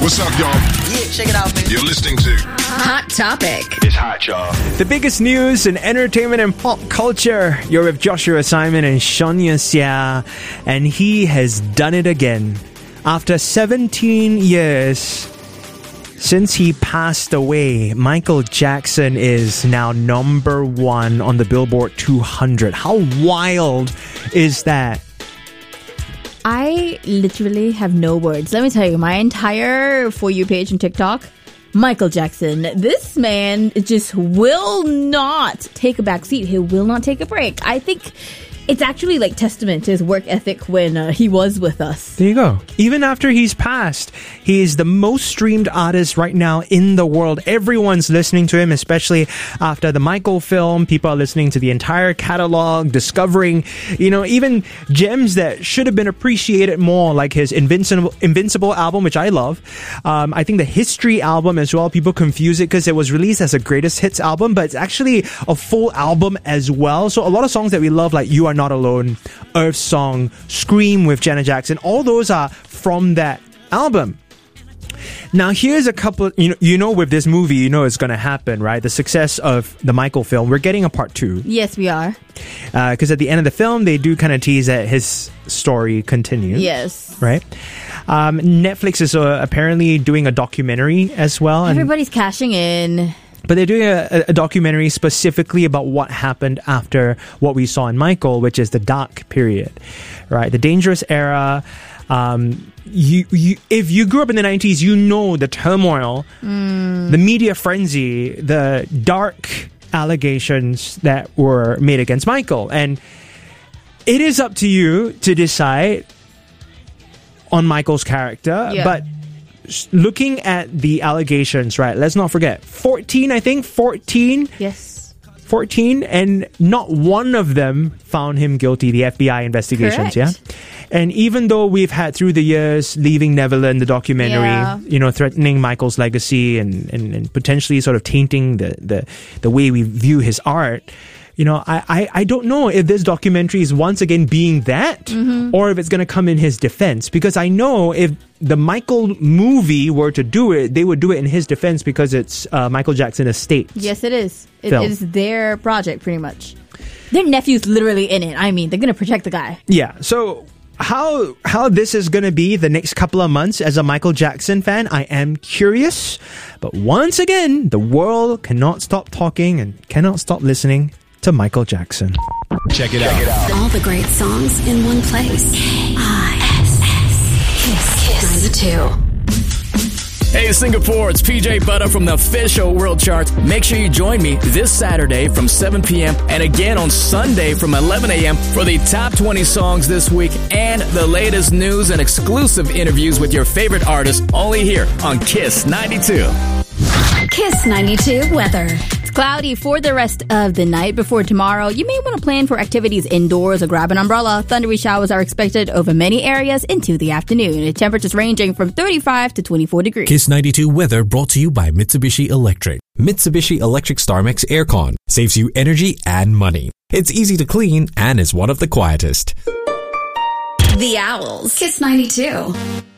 What's up, y'all? Yeah, check it out, man. You're listening to Hot Topic. It's Hot, y'all. The biggest news in entertainment and pop culture. You're with Joshua Simon and Shania Sia, and he has done it again. After 17 years since he passed away, Michael Jackson is now number one on the Billboard 200. How wild is that? I literally have no words. Let me tell you, my entire For You page on TikTok, Michael Jackson. This man just will not take a back seat. He will not take a break. I think it's actually like testament to his work ethic when he was with us. There you go. Even after he's passed, he is the most streamed artist right now in the world. Everyone's listening to him, especially after the Michael film. People are listening to the entire catalog, discovering, even gems that should have been appreciated more, like his Invincible album, which I love. I think the History album as well. People confuse it because it was released as a greatest hits album, but it's actually a full album as well. So a lot of songs that we love, like You Are Not Alone, Earth Song, Scream with Janet Jackson, all those are from that album. Now, here's a couple, with this movie, it's going to happen, right? The success of the Michael film, we're getting a part 2. Yes, we are. Because at the end of the film, they do kind of tease that his story continues. Yes. Right? Netflix is apparently doing a documentary as well. Everybody's cashing in. But they're doing a documentary specifically about what happened after what we saw in Michael, which is the dark period, right? The dangerous era. If you grew up in the 90s, you know the turmoil, the media frenzy, the dark allegations that were made against Michael. And it is up to you to decide on Michael's character, but looking at the allegations, right, let's not forget 14, Yes. 14, and not one of them found him guilty. The FBI investigations. Correct. Yeah, and even though we've had through the years Leaving Neverland, the documentary, threatening Michael's legacy and potentially sort of tainting the way we view his art, I don't know if this documentary is once again being that, or if it's going to come in his defense. Because I know if the Michael movie were to do it, they would do it in his defense because it's Michael Jackson estate. Yes, it is. It is their project, pretty much. Their nephew's literally in it. I mean, they're going to protect the guy. Yeah, so how this is going to be the next couple of months as a Michael Jackson fan, I am curious. But once again, the world cannot stop talking and cannot stop listening to Michael Jackson. Check it out. All the great songs in one place. Kiss 92. Hey Singapore, it's PJ Butter from the official World Charts. Make sure you join me this Saturday from 7 p.m. and again on Sunday from 11 a.m. for the top 20 songs this week and the latest news and exclusive interviews with your favorite artists only here on Kiss 92. Kiss 92 weather. It's cloudy for the rest of the night. Before tomorrow, you may want to plan for activities indoors or grab an umbrella. Thundery showers are expected over many areas into the afternoon. Temperatures ranging from 35 to 24 degrees. Kiss 92 weather brought to you by Mitsubishi Electric. Mitsubishi Electric StarMix Aircon saves you energy and money. It's easy to clean and is one of the quietest. The Owls. Kiss 92.